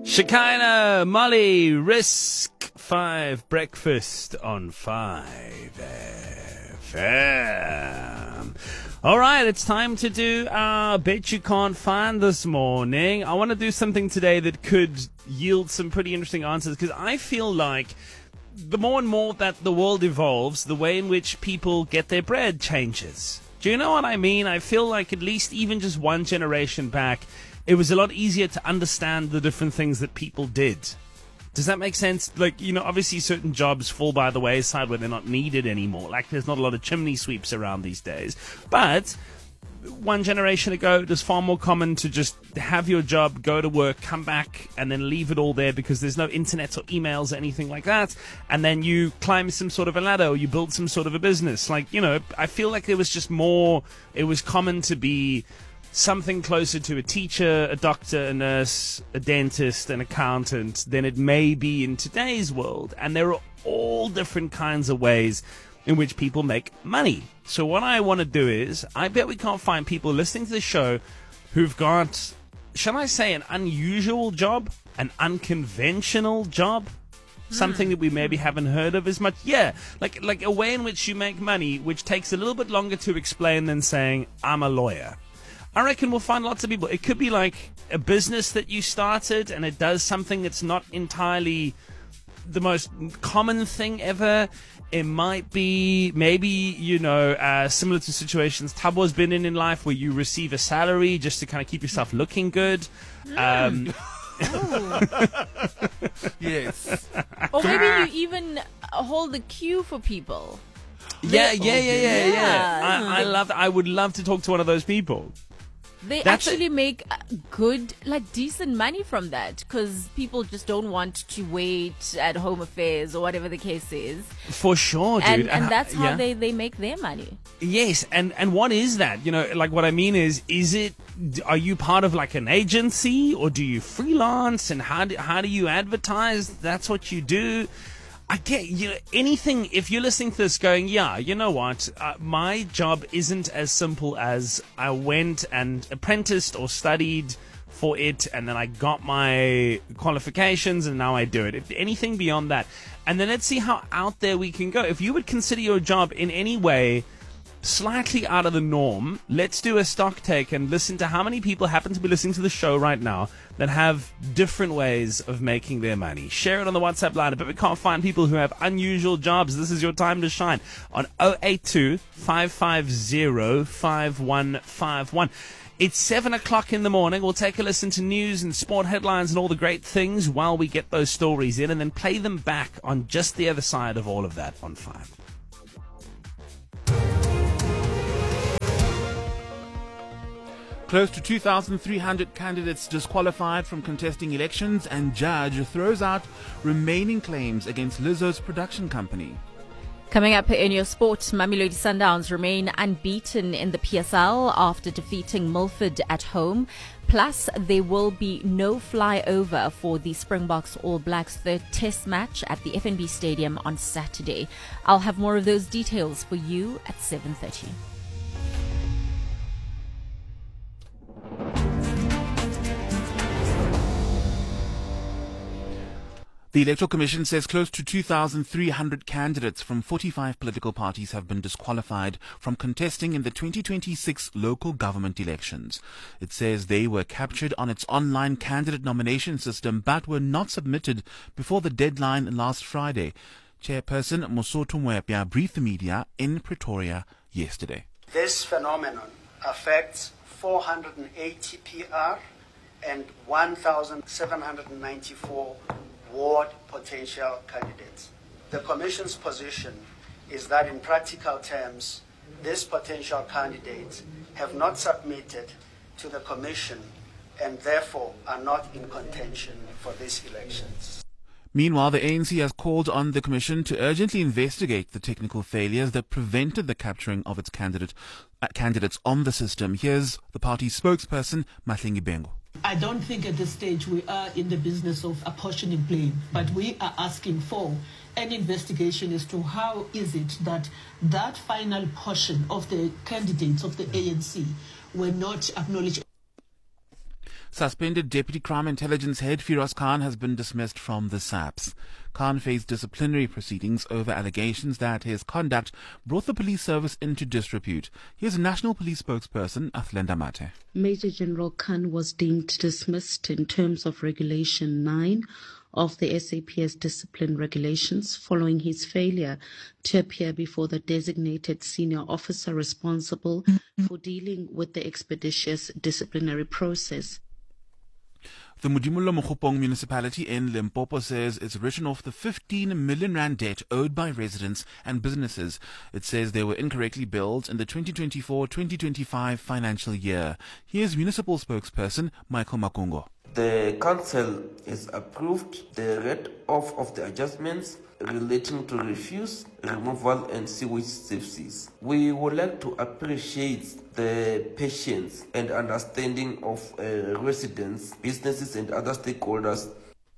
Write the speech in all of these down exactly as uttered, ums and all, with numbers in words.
Shekinah, Molly, Risk five, Breakfast on five F M. All right, it's time to do our Bet You Can't Find this morning. I want to do something today that could yield some pretty interesting answers, because I feel like the more and more that the world evolves, the way in which people get their bread changes. Do you know what I mean? I feel like at least even just one generation back, it was a lot easier to understand the different things that people did. Does that make sense? Like, you know, obviously certain jobs fall by the wayside where they're not needed anymore. Like, there's not a lot of chimney sweeps around these days. But one generation ago, it was far more common to just have your job, go to work, come back, and then leave it all there because there's no internet or emails or anything like that. And then you climb some sort of a ladder or you build some sort of a business. Like, you know, I feel like there was just more, it was common to be something closer to a teacher, a doctor, a nurse, a dentist, an accountant than it may be in today's world. And there are all different kinds of ways in which people make money. So what I want to do is, I bet we can't find people listening to the show who've got, shall I say, an unusual job, an unconventional job, something that we maybe haven't heard of as much. Yeah, like like a way in which you make money, which takes a little bit longer to explain than saying, I'm a lawyer. I reckon we'll find lots of people. It could be like a business that you started and it does something that's not entirely the most common thing ever. It might be maybe, you know, uh, similar to situations Tabo's been in in life where you receive a salary just to kind of keep yourself looking good. Um, yes. Or maybe you even hold the queue for people. Yeah, yeah, yeah, yeah, yeah. Yeah. I, I love. I would love to talk to one of those people. They That's actually it. make uh, good, like decent money from that, because people just don't want to wait at Home Affairs or whatever the case is. For sure, dude. And, and uh, that's how yeah. they, they make their money. Yes, and and what is that? You know, like what I mean is, is it? Are you part of like an agency, or do you freelance? And how do, how do you advertise? That's what you do. I get, you know, anything, if you're listening to this going, yeah, you know what, uh, my job isn't as simple as I went and apprenticed or studied for it and then I got my qualifications and now I do it. If anything beyond that. And then let's see how out there we can go. If you would consider your job in any way slightly out of the norm, let's do a stock take and listen to how many people happen to be listening to the show right now that have different ways of making their money. Share it on the WhatsApp line. But we can't find people who have unusual jobs. This is your time to shine on oh eight two, five five zero, five one five one. It's seven o'clock in the morning. We'll take a listen to news and sport headlines and all the great things while we get those stories in and then play them back on just the other side of all of that on five. Close to two thousand three hundred candidates disqualified from contesting elections, and judge throws out remaining claims against Lizzo's production company. Coming up in your sport, Mamelodi Sundowns remain unbeaten in the P S L after defeating Milford at home. Plus, there will be no flyover for the Springboks All Blacks third test match at the F N B Stadium on Saturday. I'll have more of those details for you at seven thirty. The Electoral Commission says close to two thousand three hundred candidates from forty-five political parties have been disqualified from contesting in the twenty twenty-six local government elections. It says they were captured on its online candidate nomination system but were not submitted before the deadline last Friday. Chairperson Mosotho Moepya briefed the media in Pretoria yesterday. This phenomenon affects four hundred eighty P R and one thousand seven hundred ninety-four ward potential candidates. The Commission's position is that in practical terms, these potential candidates have not submitted to the Commission and therefore are not in contention for these elections. Meanwhile, the A N C has called on the Commission to urgently investigate the technical failures that prevented the capturing of its candidate, uh, candidates on the system. Here's the party's spokesperson, Mahlengi Bengo. I don't think at this stage we are in the business of apportioning blame, but we are asking for an investigation as to how is it that that final portion of the candidates of the A N C were not acknowledged. Suspended Deputy Crime Intelligence Head Firoz Khan has been dismissed from the S A P S. Khan faced disciplinary proceedings over allegations that his conduct brought the police service into disrepute. Here's National Police spokesperson Athlenda Mate. Major General Khan was deemed dismissed in terms of Regulation nine of the S A P S discipline regulations following his failure to appear before the designated senior officer responsible for dealing with the expeditious disciplinary process. The Modimolle Mokgopong municipality in Limpopo says it's written off the fifteen million rand debt owed by residents and businesses. It says they were incorrectly billed in the twenty twenty-four twenty twenty-five financial year. Here's municipal spokesperson Michael Makungo. The council has approved the write-off of the adjustments relating to refuse, removal and sewage services. We would like to appreciate the patience and understanding of uh, residents, businesses and other stakeholders.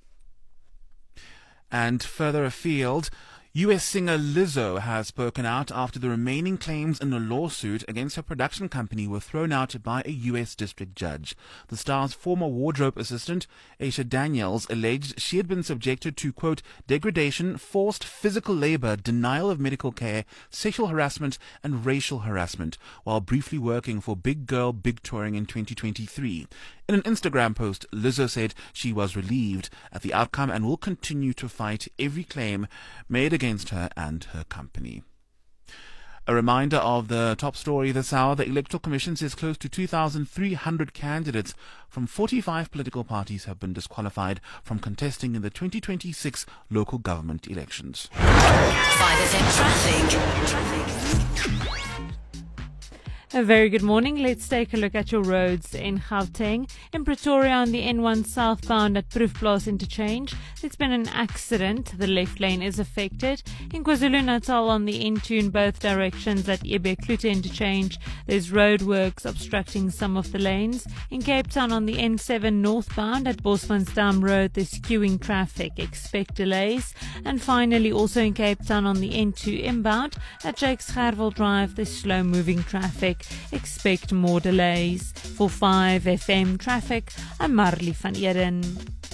And further afield, U S singer Lizzo has spoken out after the remaining claims in a lawsuit against her production company were thrown out by a U S district judge. The star's former wardrobe assistant, Aisha Daniels, alleged she had been subjected to, quote, degradation, forced physical labor, denial of medical care, sexual harassment, and racial harassment while briefly working for Big Girl Big Touring in twenty twenty-three. In an Instagram post, Lizzo said she was relieved at the outcome and will continue to fight every claim made against her and her company. A reminder of the top story this hour. The Electoral Commission says close to two thousand three hundred candidates from forty-five political parties have been disqualified from contesting in the twenty twenty-six local government elections. five F M Traffic. Traffic. A very good morning. Let's take a look at your roads in Gauteng. In Pretoria on the N one southbound at Proefplaas interchange, there's been an accident. The left lane is affected. In KwaZulu-Natal on the N two in both directions at Ebeklute interchange, there's roadworks obstructing some of the lanes. In Cape Town on the N seven northbound at Bosmansdam Road, there's queuing traffic. Expect delays. And finally, also in Cape Town on the N two inbound at Jakes Gerwel Drive, there's slow moving traffic. Expect more delays. For five F M Traffic, I'm Marley van Eden.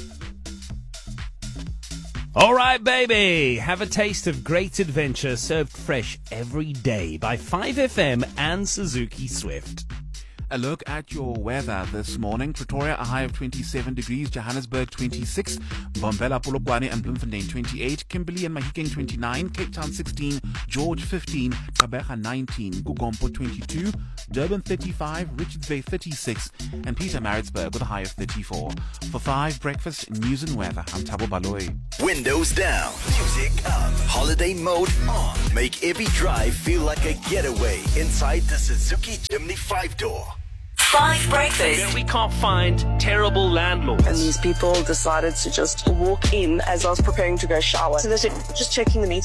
All right, baby. Have a taste of great adventure served fresh every day by five F M and Suzuki Swift. A look at your weather this morning. Pretoria, a high of twenty-seven degrees. Johannesburg, twenty-six. Mbombela, Polokwane and Bloemfontein, twenty-eight. Kimberley and Mahikeng, twenty-nine. Cape Town, sixteen. George, fifteen. Gqeberha, nineteen. Gugompo, twenty-two. Durban, thirty-five. Richards Bay, thirty-six. And Pietermaritzburg with a high of thirty-four. For five Breakfast News and Weather, I'm Thabo Baloyi. Windows down, music up, holiday mode on. Make every drive feel like a getaway inside the Suzuki Jimny five door. Five Breakfast. We can't find terrible landlords. And these people decided to just walk in as I was preparing to go shower. So they said, just checking the meter.